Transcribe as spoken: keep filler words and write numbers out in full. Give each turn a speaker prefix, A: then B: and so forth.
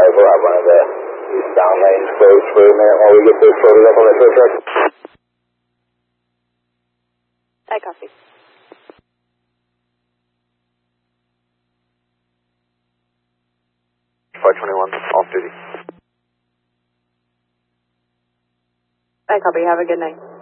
A: arrival. I wanted the eastbound lanes closed for a minute while we get this sorted up on the tow truck.
B: I copy.
C: five twenty-one, off duty.
B: I copy. Have a good night.